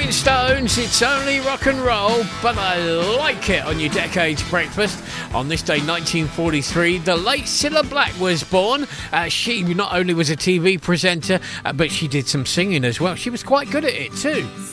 Rolling Stones, it's only rock and roll, but I like it on your Decades Breakfast. On this day, 1943, the late Cilla Black was born. She not only was a TV presenter, but she did some singing as well. She was quite good at it too.